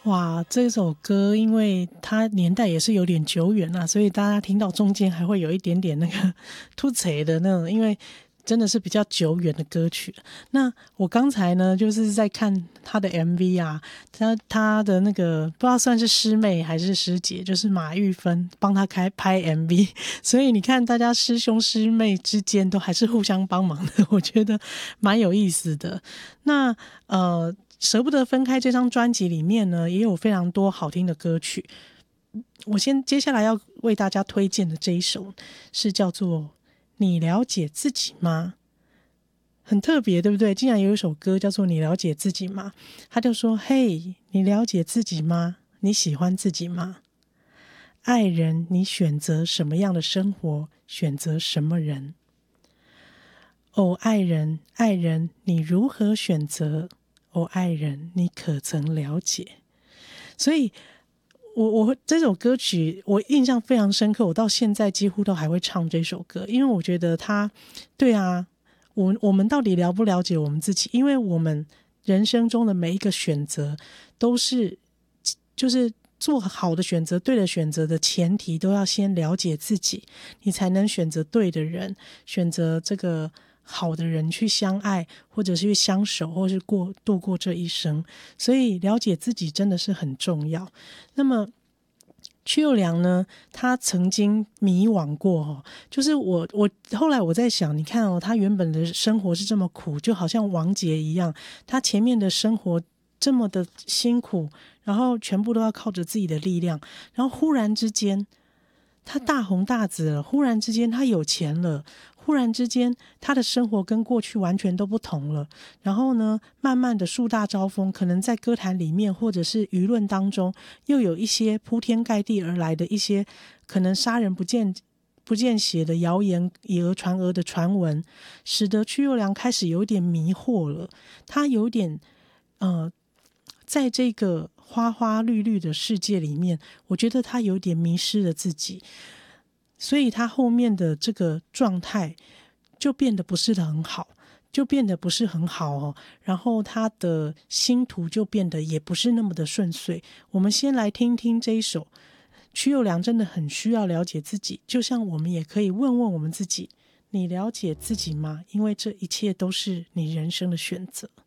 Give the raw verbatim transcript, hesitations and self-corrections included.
哇，这首歌因为它年代也是有点久远啊，所以大家听到中间还会有一点点那个突贼的那种，因为真的是比较久远的歌曲。那我刚才呢就是在看他的 M V 啊，他他的那个不知道算是师妹还是师姐，就是马玉芬帮他开拍 M V， 所以你看大家师兄师妹之间都还是互相帮忙的，我觉得蛮有意思的。那呃舍不得分开这张专辑里面呢，也有非常多好听的歌曲。我先接下来要为大家推荐的这一首是叫做你了解自己吗？很特别对不对？竟然有一首歌叫做你了解自己吗？他就说，嘿，你了解自己吗？你喜欢自己吗？爱人，你选择什么样的生活，选择什么人？哦，爱人，爱人，你如何选择？哦，爱人，你可曾了解？所以我我这首歌曲我印象非常深刻，我到现在几乎都还会唱这首歌，因为我觉得它，对啊，我我们到底了不了解我们自己？因为我们人生中的每一个选择都是，就是做好的选择、对的选择的前提，都要先了解自己，你才能选择对的人，选择这个好的人去相爱，或者是去相守，或是过度过这一生。所以了解自己真的是很重要。那么屈友良呢，他曾经迷惘过哦，就是我我后来我在想，你看哦，他原本的生活是这么苦，就好像王杰一样，他前面的生活这么的辛苦，然后全部都要靠着自己的力量，然后忽然之间他大红大紫了，忽然之间他有钱了，忽然之间他的生活跟过去完全都不同了，然后呢慢慢的树大招风，可能在歌坛里面或者是舆论当中又有一些铺天盖地而来的一些可能杀人不见不见血的谣言，以讹传讹的传闻，使得屈友良开始有点迷惑了。他有点呃在这个花花绿绿的世界里面，我觉得他有点迷失了自己，所以他后面的这个状态就变得不是很好，就变得不是很好哦。然后他的星途就变得也不是那么的顺遂。我们先来听听这一首，屈友良真的很需要了解自己，就像我们也可以问问我们自己，你了解自己吗？因为这一切都是你人生的选择。